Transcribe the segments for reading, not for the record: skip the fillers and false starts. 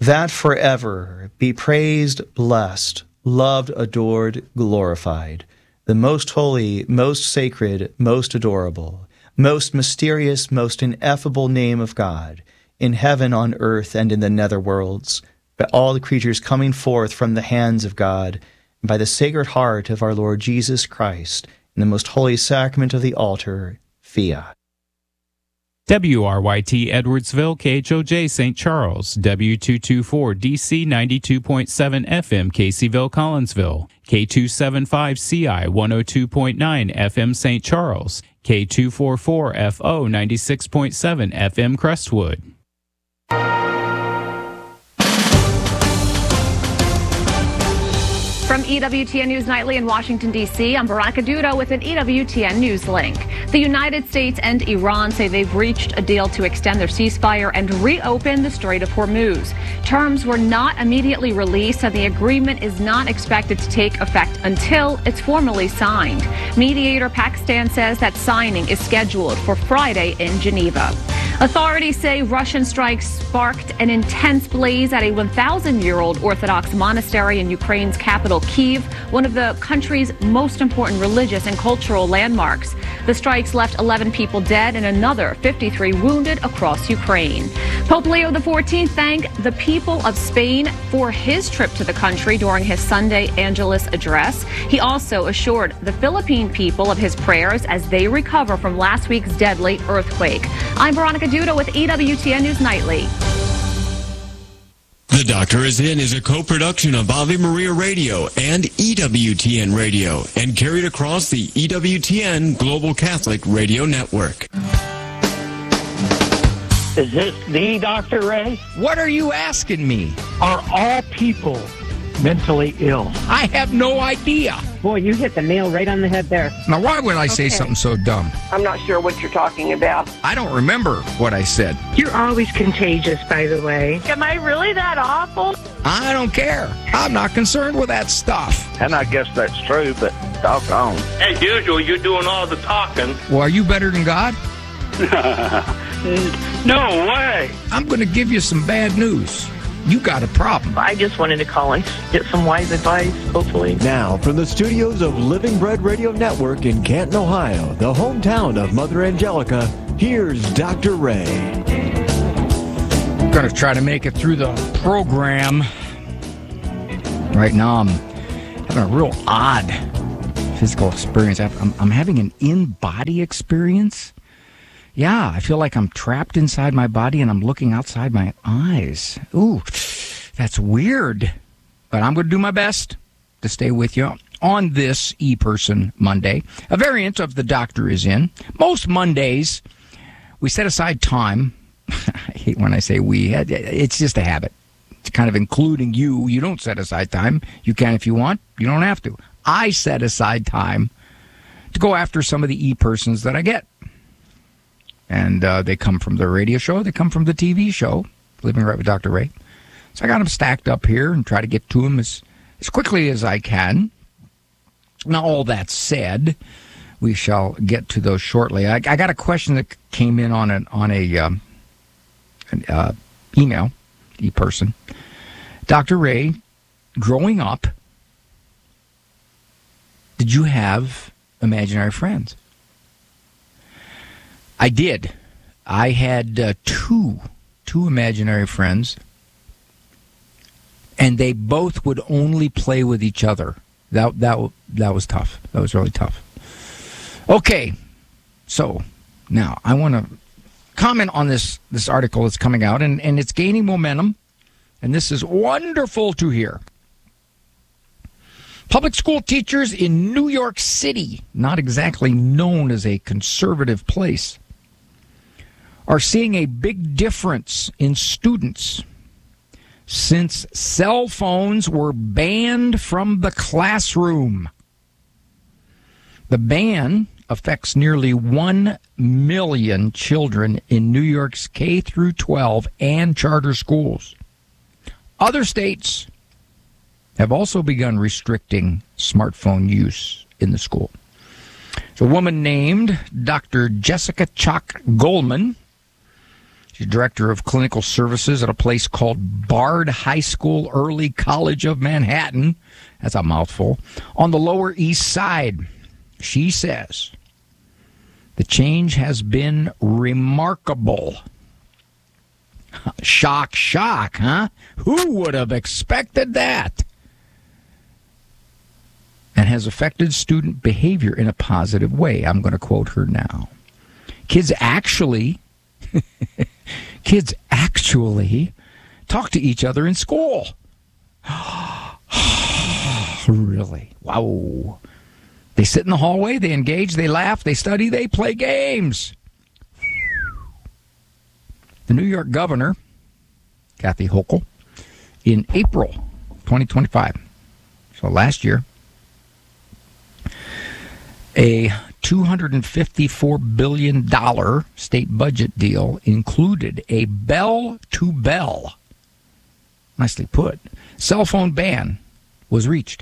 that forever be praised, blessed, loved, adored, glorified, the most holy, most sacred, most adorable, most mysterious, most ineffable name of God, in heaven, on earth, and in the netherworlds, by all the creatures coming forth from the hands of God, and by the Sacred Heart of our Lord Jesus Christ, in the most holy sacrament of the altar, fiat. WRYT Edwardsville, KHOJ St. Charles, W224 DC 92.7 FM Caseyville, Collinsville, K275CI 102.9 FM St. Charles, K244 FO 96.7 FM Crestwood. From EWTN News Nightly in Washington, D.C., I'm Veronica Duda with an EWTN News link. The United States and Iran say they've reached a deal to extend their ceasefire and reopen the Strait of Hormuz. Terms were not immediately released, and the agreement is not expected to take effect until it's formally signed. Mediator Pakistan says that signing is scheduled for Friday in Geneva. Authorities say Russian strikes sparked an intense blaze at a 1,000-year-old Orthodox monastery in Ukraine's capital, Kyiv, one of the country's most important religious and cultural landmarks. The strikes left 11 people dead and another 53 wounded across Ukraine. Pope Leo XIV thanked the people of Spain for his trip to the country during his Sunday Angelus address. He also assured the Philippine people of his prayers as they recover from last week's deadly earthquake. I'm Veronica Duda with EWTN News Nightly. The Doctor Is In is a co-production of Ave Maria Radio and EWTN Radio and carried across the EWTN Global Catholic Radio Network. Is this the Dr. Ray? What are you asking me? Are all people mentally ill? I have no idea. Boy, you hit the nail right on the head there. Now, why would I say something so dumb? I'm not sure what you're talking about. I don't remember what I said. You're always contagious, by the way. Am I really that awful? I don't care. I'm not concerned with that stuff. And I guess that's true, but doggone. As usual, you're doing all the talking. Well, are you better than God? No way. I'm going to give you some bad news. You got a problem. I just wanted to call and get some wise advice, hopefully. Now, from the studios of Living Bread Radio Network in Canton, Ohio, the hometown of Mother Angelica, here's Dr. Ray. I'm going to try to make it through the program. Right now, I'm having a real odd physical experience. I'm having an in-body experience. Yeah, I feel like I'm trapped inside my body and I'm looking outside my eyes. Ooh, that's weird. But I'm going to do my best to stay with you on this ePerson Monday. A variant of The Doctor Is In. Most Mondays, we set aside time. I hate when I say we. It's just a habit. It's kind of including you. You don't set aside time. You can if you want. You don't have to. I set aside time to go after some of the ePersons that I get. And they come from the radio show. They come from the TV show, Living Right with Dr. Ray. So I got them stacked up here and try to get to them as quickly as I can. Now, all that said, we shall get to those shortly. I got a question that came in on an email, ePerson. Dr. Ray, growing up, did you have imaginary friends? I did. I had two imaginary friends, and they both would only play with each other. That was tough. That was really tough. Okay, so now I want to comment on this article that's coming out, and it's gaining momentum, and this is wonderful to hear. Public school teachers in New York City, not exactly known as a conservative place, are seeing a big difference in students since cell phones were banned from the classroom. The ban affects nearly 1 million children in New York's K through 12 and charter schools. Other states have also begun restricting smartphone use in the school. So a woman named Dr. Jessica Chalk Goldman She's director of clinical services at a place called Bard High School Early College of Manhattan. That's a mouthful. On the Lower East Side. She says, the change has been remarkable. Shock, shock, huh? Who would have expected that? And has affected student behavior in a positive way. I'm going to quote her now. Kids actually talk to each other in school. Really? Wow. They sit in the hallway, they engage, they laugh, they study, they play games. The New York governor, Kathy Hochul, in April 2025, so last year, a $254 billion state budget deal included a bell-to-bell, nicely put, cell phone ban was reached.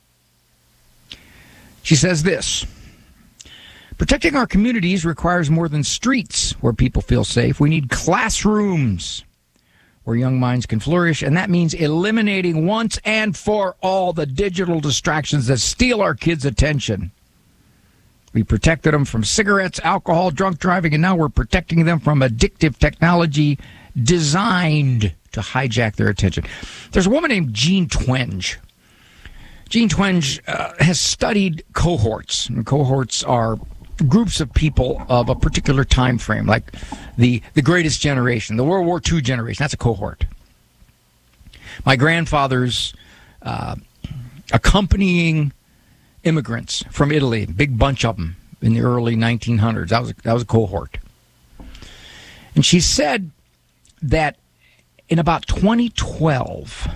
She says this, protecting our communities requires more than streets where people feel safe. We need classrooms where young minds can flourish, and that means eliminating once and for all the digital distractions that steal our kids' attention. We protected them from cigarettes, alcohol, drunk driving, and now we're protecting them from addictive technology designed to hijack their attention. There's a woman named Jean Twenge. Jean Twenge has studied cohorts. And cohorts are groups of people of a particular time frame, like the Greatest Generation, the World War II generation. That's a cohort. My grandfather's accompanying immigrants from Italy, big bunch of them in the early 1900s. That was a cohort. And she said that in about 2012,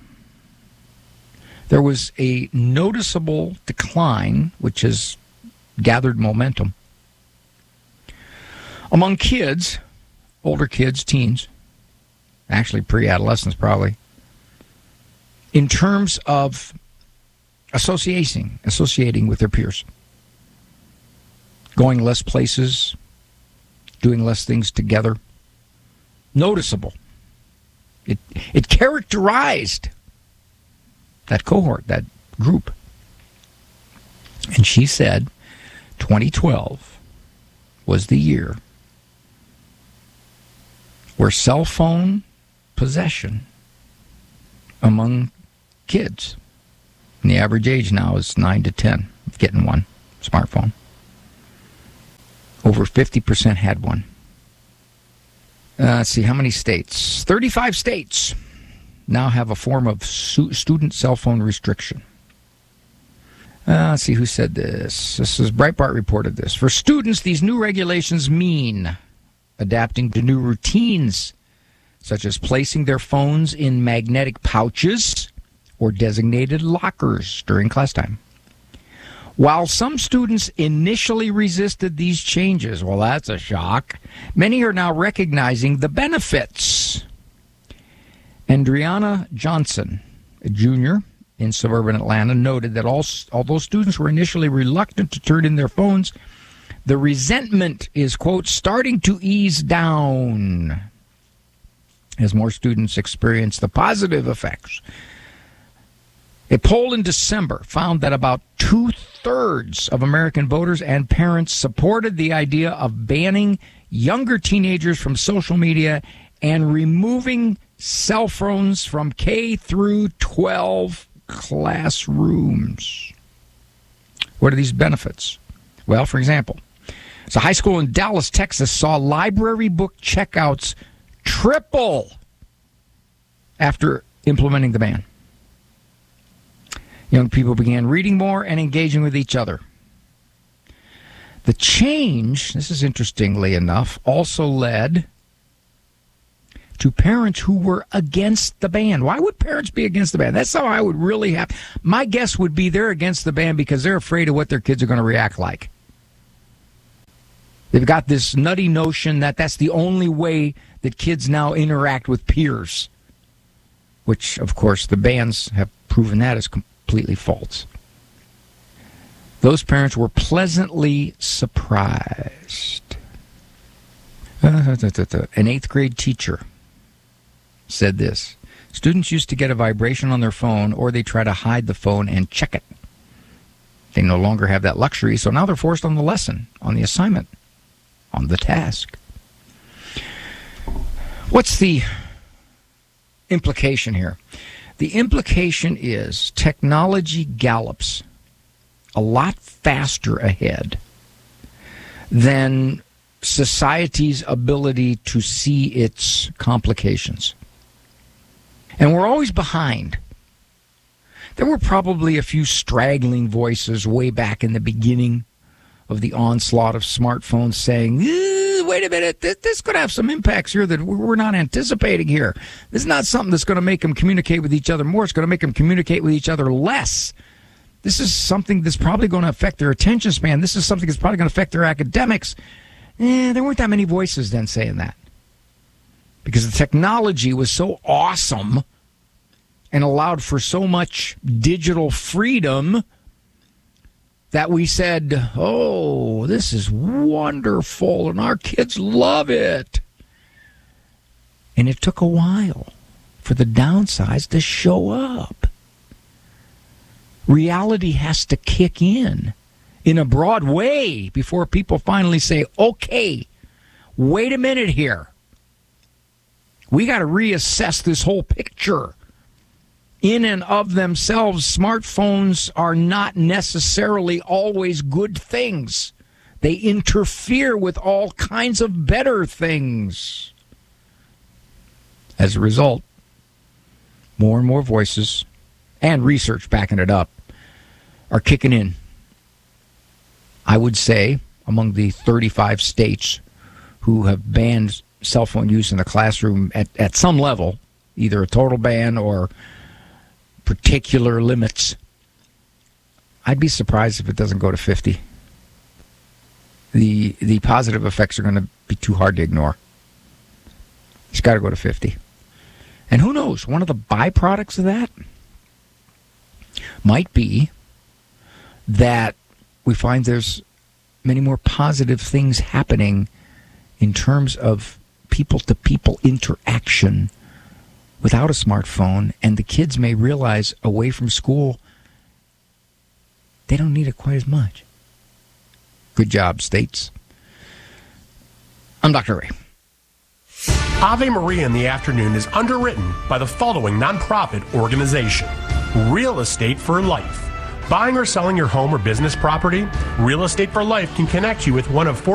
there was a noticeable decline, which has gathered momentum, among kids, older kids, teens, actually pre-adolescents probably, in terms of associating with their peers, going less places, doing less things together. Noticeable. It characterized that cohort, that group. And she said 2012 was the year where cell phone possession among kids, and the average age now is 9 to 10 of getting one smartphone. Over 50% had one. Let's see, how many states? 35 states now have a form of student cell phone restriction. Let's see who said this. This is Breitbart reported this. For students, these new regulations mean adapting to new routines, such as placing their phones in magnetic pouches or designated lockers during class time. While some students initially resisted these changes, well, that's a shock, many are now recognizing the benefits. Andriana Johnson, a junior in suburban Atlanta, noted that although students were initially reluctant to turn in their phones, the resentment is, quote, starting to ease down as more students experience the positive effects. A poll in December found that about 2/3 of American voters and parents supported the idea of banning younger teenagers from social media and removing cell phones from K through 12 classrooms. What are these benefits? Well, for example, a high school in Dallas, Texas saw library book checkouts triple after implementing the ban. Young people began reading more and engaging with each other. The change, this is interestingly enough, also led to parents who were against the ban. Why would parents be against the ban? That's how I would really have. My guess would be they're against the ban because they're afraid of what their kids are going to react like. They've got this nutty notion that that's the only way that kids now interact with peers, which, of course, the bans have proven that is completely false. Those parents were pleasantly surprised An 8th grade teacher said this. Students used to get a vibration on their phone, or they try to hide the phone and check it. They no longer have that luxury, so now they're forced on the lesson, on the assignment, on the task. What's the implication here? The implication is technology gallops a lot faster ahead than society's ability to see its complications. And we're always behind. There were probably a few straggling voices way back in the beginning of the onslaught of smartphones saying, wait a minute, this could have some impacts here that we're not anticipating here. This is not something that's going to make them communicate with each other more. It's going to make them communicate with each other less. This is something that's probably going to affect their attention span. This is something that's probably going to affect their academics. There weren't that many voices then saying that, because the technology was so awesome and allowed for so much digital freedom that we said, oh, this is wonderful, and our kids love it. And it took a while for the downsides to show up. Reality has to kick in a broad way before people finally say, okay, wait a minute here. We got to reassess this whole picture. In and of themselves, smartphones are not necessarily always good things. They interfere with all kinds of better things. As a result, more and more voices, and research backing it up, are kicking in. I would say among the 35 states who have banned cell phone use in the classroom at some level, either a total ban or particular limits, I'd be surprised if it doesn't go to 50. The positive effects are going to be too hard to ignore. It's got to go to 50. And who knows, one of the byproducts of that might be that we find there's many more positive things happening in terms of people-to-people interaction without a smartphone, and the kids may realize away from school they don't need it quite as much. Good job, states. I'm Dr. Ray. Ave Maria in the Afternoon is underwritten by the following nonprofit organization: Real Estate for Life. Buying or selling your home or business property? Real Estate for Life can connect you with one of